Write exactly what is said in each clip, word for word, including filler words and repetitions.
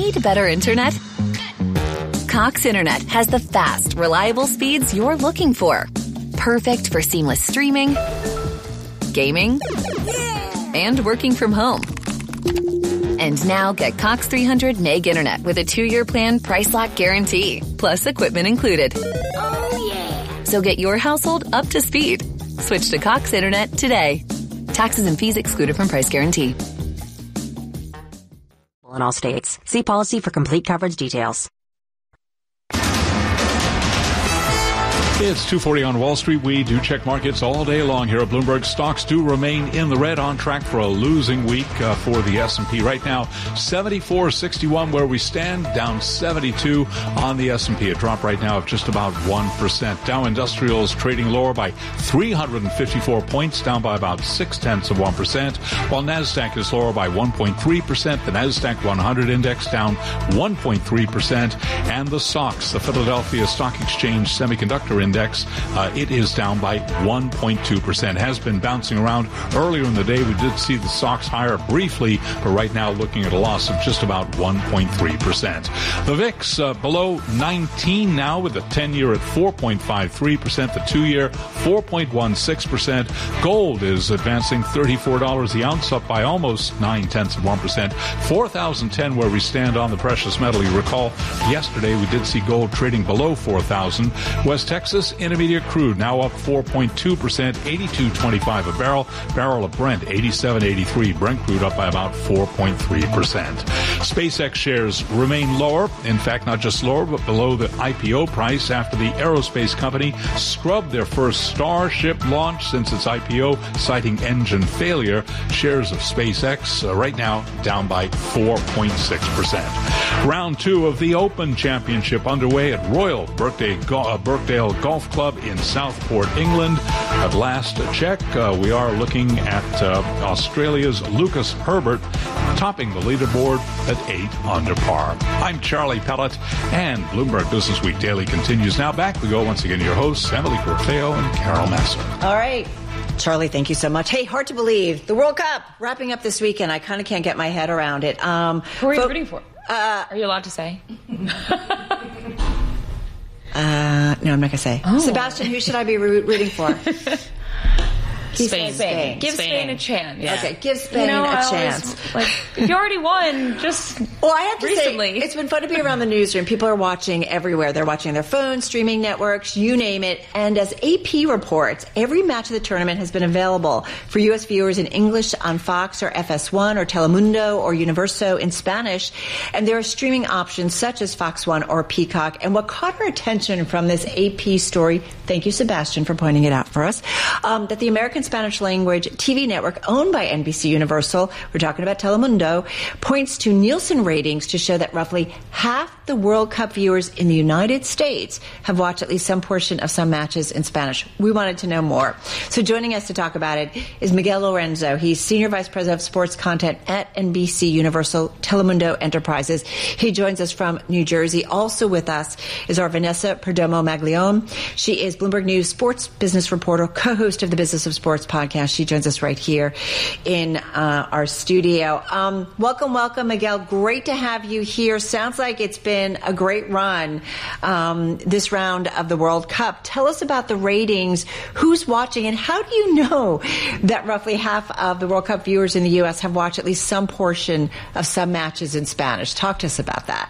Need better internet? Cox Internet has the fast, reliable speeds you're looking for. Perfect for seamless streaming, gaming, and working from home. And now get Cox three hundred meg internet with a two-year plan price lock guarantee, plus equipment included. Oh, yeah. So get your household up to speed. Switch to Cox Internet today. Taxes and fees excluded from price guarantee. In all states. See policy for complete coverage details. It's two forty on Wall Street. We do check markets all day long here at Bloomberg. Stocks do remain in the red, on track for a losing week uh, for the S and P. Right now, seventy-four sixty-one where we stand, down seventy-two on the S and P. A drop right now of just about one percent. Dow Industrials trading lower by three hundred fifty-four points, down by about six tenths of one percent, while NASDAQ is lower by one point three percent. The NASDAQ one hundred index down one point three percent. And the S O X, the Philadelphia Stock Exchange Semiconductor Index, uh, it is down by one point two percent. Has been bouncing around. Earlier in the day, we did see the S O X higher briefly, but right now looking at a loss of just about one point three percent. The V I X uh, below nineteen now, with the ten-year at four point five three percent, the two-year four point one six percent. Gold is advancing thirty-four dollars the ounce, up by almost nine tenths of one percent. four thousand ten where we stand on the precious metal. You recall yesterday we did see gold trading below four thousand. West Texas Intermediate crude now up four point two percent, eighty-two twenty-five a barrel. Barrel of Brent, eighty-seven eighty-three. Brent crude up by about four point three percent. SpaceX shares remain lower. In fact, not just lower, but below the I P O price after the aerospace company scrubbed their first Starship launch since its I P O, citing engine failure. Shares of SpaceX uh, right now down by four point six percent. Round two of the Open Championship underway at Royal Birkdale, uh, Birkdale Golf Club in Southport, England. At last check, uh, we are looking at uh, Australia's Lucas Herbert topping the leaderboard at eight under par. I'm Charlie Pellet, and Bloomberg Business Week Daily continues. Now back we go once again to your hosts, Emily Corfeo and Carol Massar. All right. Charlie, thank you so much. Hey, hard to believe. The World Cup wrapping up this weekend. I kind of can't get my head around it. Um, Who are you but, rooting for? Uh, are you allowed to say? Uh, no, I'm not going to say. Oh. Sebastian, who should I be rooting for? Spain. Spain. Give Spain. Spain a chance. Yeah. Okay, give Spain you know, a I chance. Always, like, if you already won, just well, I have to recently. say, it's been fun to be around the newsroom. People are watching everywhere. They're watching their phones, streaming networks, you name it. And as A P reports, every match of the tournament has been available for U S viewers in English on Fox or F S one or Telemundo or Universo in Spanish. And there are streaming options such as Fox One or Peacock. And what caught our attention from this A P story, thank you, Sebastian, for pointing it out for us, um, that the American Spanish language T V network owned by N B C Universal, we're talking about Telemundo, points to Nielsen ratings to show that roughly half the World Cup viewers in the United States have watched at least some portion of some matches in Spanish. We wanted to know more. So joining us to talk about it is Miguel Lorenzo. He's Senior Vice President of Sports Content at N B C Universal Telemundo Enterprises. He joins us from New Jersey. Also with us is our Vanessa Perdomo Maglione. She is Bloomberg News sports business reporter, co-host of the Business of Sports podcast. She joins us right here in uh, our studio. Um, welcome, welcome, Miguel. Great to have you here. Sounds like it's been a great run um, this round of the World Cup. Tell us about the ratings, who's watching, and how do you know that roughly half of the World Cup viewers in the U S have watched at least some portion of some matches in Spanish? Talk to us about that.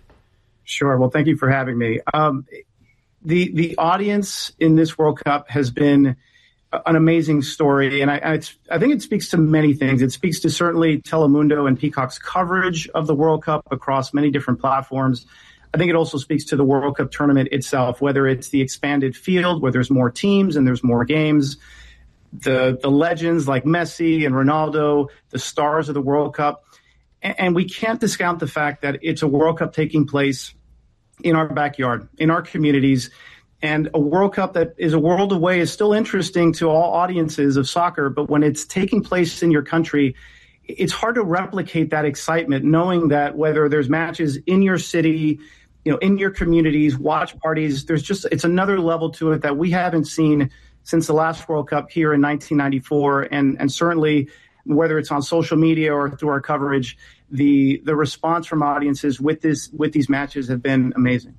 Sure. Well, thank you for having me. Um, the the audience in this World Cup has been an amazing story, and I, it's, I think it speaks to many things. It speaks to certainly Telemundo and Peacock's coverage of the World Cup across many different platforms. I think it also speaks to the World Cup tournament itself, whether it's the expanded field, where there's more teams and there's more games, the the legends like Messi and Ronaldo, the stars of the World Cup. And, and we can't discount the fact that it's a World Cup taking place in our backyard, in our communities. And a World Cup that is a world away is still interesting to all audiences of soccer. But when it's taking place in your country, it's hard to replicate that excitement, knowing that whether there's matches in your city, you know, in your communities, watch parties, there's just, it's another level to it that we haven't seen since the last World Cup here in nineteen ninety-four. And, and certainly whether it's on social media or through our coverage, the the response from audiences with this with these matches have been amazing.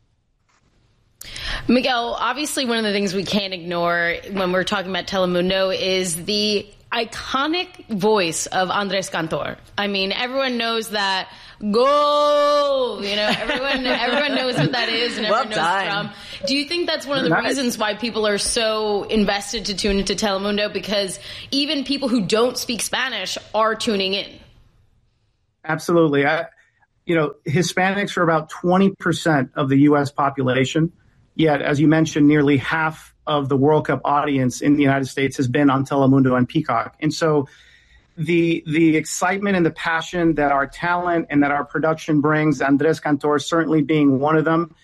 Miguel, obviously one of the things we can't ignore when we're talking about Telemundo is the iconic voice of Andres Cantor. I mean, everyone knows that goal, you know, everyone everyone knows what that is and everyone well knows done. from. Do you think that's one of the Nice. reasons why people are so invested to tune into Telemundo? Because even people who don't speak Spanish are tuning in. Absolutely. I, you know, Hispanics are about twenty percent of the U S population. Yet, as you mentioned, nearly half of the World Cup audience in the United States has been on Telemundo and Peacock. And so the the excitement and the passion that our talent and that our production brings, Andres Cantor certainly being one of them,